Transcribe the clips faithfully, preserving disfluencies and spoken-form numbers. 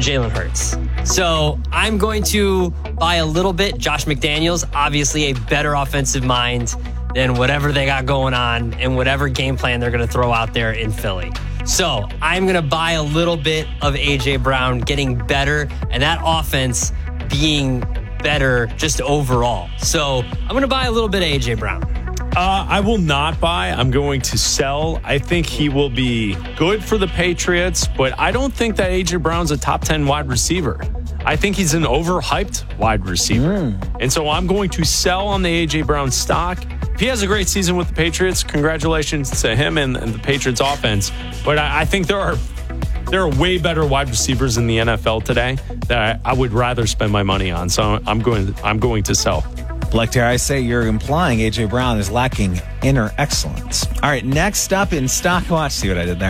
Jalen Hurts. So I'm going to buy a little bit. Josh McDaniels, obviously a better offensive mind than whatever they got going on and whatever game plan they're going to throw out there in Philly. So I'm going to buy a little bit of A J Brown getting better and that offense being better just overall. So I'm going to buy a little bit of A J Brown. Uh, I will not buy. I'm going to sell. I think he will be good for the Patriots, but I don't think that A J Brown's a top ten wide receiver. I think he's an overhyped wide receiver. Mm. And so I'm going to sell on the A J Brown stock. If he has a great season with the Patriots, congratulations to him and, and the Patriots offense. But I, I think there are there are way better wide receivers in the N F L today that I, I would rather spend my money on. So I'm going I'm going to sell. Like dare I say, you're implying A J Brown is lacking inner excellence. All right, next up in Stock Watch, see what I did there.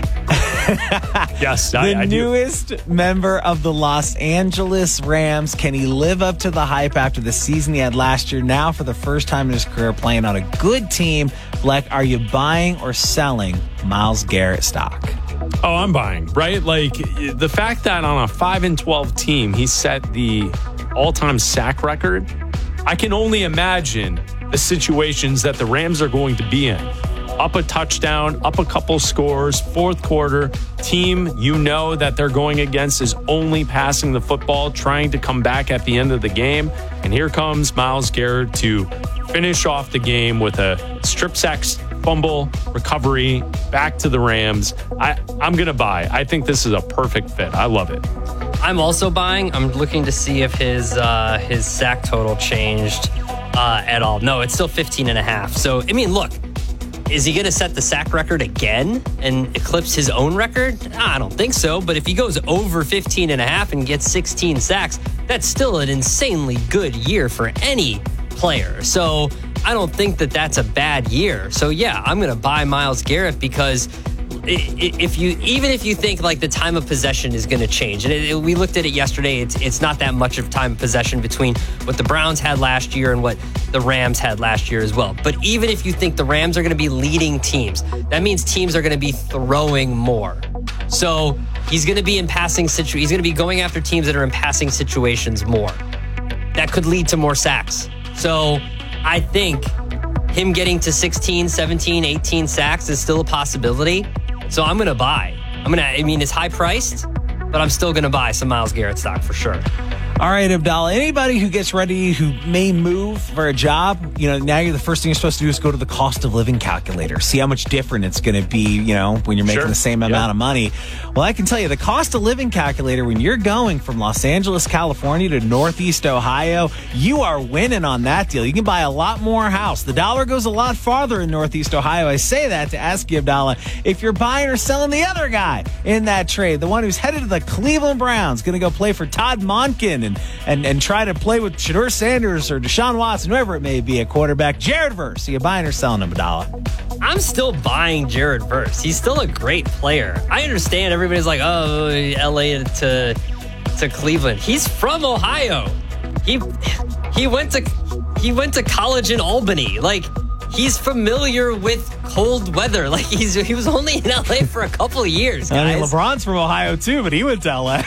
Yes, the I, I newest do. member of the Los Angeles Rams. Can he live up to the hype after the season he had last year? Now, for the first time in his career, playing on a good team. Black, are you buying or selling Myles Garrett stock? Oh, I'm buying, right? Like the fact that on a five and twelve team, he set the all-time sack record. I can only imagine the situations that the Rams are going to be in. Up a touchdown, up a couple scores, fourth quarter, team you know that they're going against is only passing the football, trying to come back at the end of the game. And here comes Myles Garrett to finish off the game with a strip sack fumble recovery back to the Rams. I, I'm going to buy. I think this is a perfect fit. I love it. I'm also buying. I'm looking to see if his uh, his sack total changed uh, at all. No, it's still fifteen and a half. So, I mean, look, is he going to set the sack record again and eclipse his own record? I don't think so. But if he goes over fifteen and a half and gets sixteen sacks, that's still an insanely good year for any player. So I don't think that that's a bad year. So, yeah, I'm going to buy Myles Garrett because if you even if you think like the time of possession is going to change, and it, it, we looked at it yesterday, it's it's not that much of time of possession between what the Browns had last year and what the Rams had last year as well. But even if you think the Rams are going to be leading teams, that means teams are going to be throwing more. So he's going to be in passing situ. He's going to be going after teams that are in passing situations more. That could lead to more sacks. So I think him getting to sixteen, seventeen, eighteen sacks is still a possibility. So I'm going to buy. I'm going to, I mean, it's high priced, but I'm still going to buy some Myles Garrett stock for sure. All right, Abdallah, anybody who gets ready, who may move for a job, you know, now you're the first thing you're supposed to do is go to the cost of living calculator, see how much different it's going to be, you know, when you're making sure. the same amount yeah. of money. Well, I can tell you the cost of living calculator, when you're going from Los Angeles, California to Northeast Ohio, you are winning on that deal. You can buy a lot more house. The dollar goes a lot farther in Northeast Ohio. I say that to ask you, Abdallah, if you're buying or selling the other guy in that trade, the one who's headed to the Cleveland Browns, going to go play for Todd Monken and And, and try to play with Shedeur Sanders or Deshaun Watson, whoever it may be, a quarterback. Jared Verse, are you buying or selling him, Abdallah? I'm still buying Jared Verse. He's still a great player. I understand everybody's like, oh, L A to to Cleveland. He's from Ohio. He he went to he went to college in Albany. Like, he's familiar with cold weather. Like, he's he was only in L A for a couple of years, guys. I mean, LeBron's from Ohio too, but he went to L A.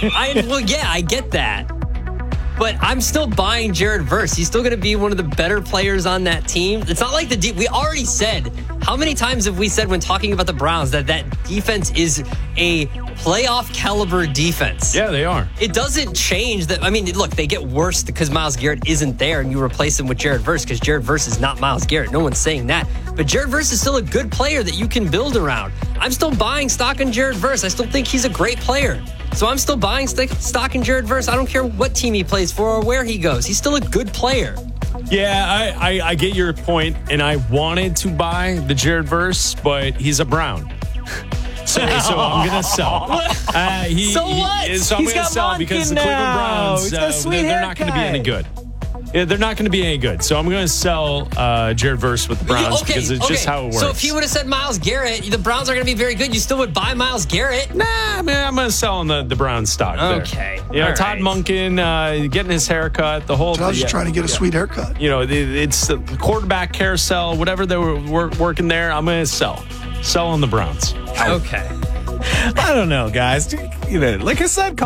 I well, yeah, I get that. But I'm still buying Jared Verse. He's still going to be one of the better players on that team. It's not like the de- we already said, how many times have we said when talking about the Browns that that defense is a playoff caliber defense? Yeah, they are. It doesn't change that. I mean, look, they get worse because Myles Garrett isn't there and you replace him with Jared Verse because Jared Verse is not Myles Garrett. No one's saying that. But Jared Verse is still a good player that you can build around. I'm still buying stock in Jared Verse. I still think he's a great player. So I'm still buying st- stock in Jared Verse. I don't care what team he plays for or where he goes. He's still a good player. Yeah, I, I, I get your point, and I wanted to buy the Jared Verse, but he's a Brown. So, so I'm going to sell. Uh, he, so what? He, so I'm He's going to got sell Monken because the now. Cleveland Browns, He's got a uh, sweet they're not going to be any good. Yeah, they're not going to be any good. So I'm going to sell uh, Jared Verse with the Browns okay, because it's okay. just how it works. So if he would have said Myles Garrett, the Browns are going to be very good. You still would buy Myles Garrett? Nah, I mean, I'm going to sell on the, the Browns stock there. Okay. You know, All Todd right. Monken uh, getting his haircut, the whole... I was just yeah, trying to get a yeah. sweet haircut. You know, it, it's the quarterback carousel, whatever they were wor- working there, I'm going to sell. Sell on the Browns. Okay. I don't know, guys. You know, like I said,